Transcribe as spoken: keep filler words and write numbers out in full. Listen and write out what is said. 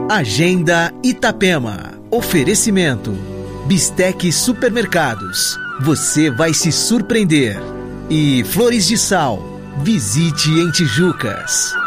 Agenda Itapema. Oferecimento. Bistec Supermercados. Você vai se surpreender. E Flores de Sal. Visite em Tijucas.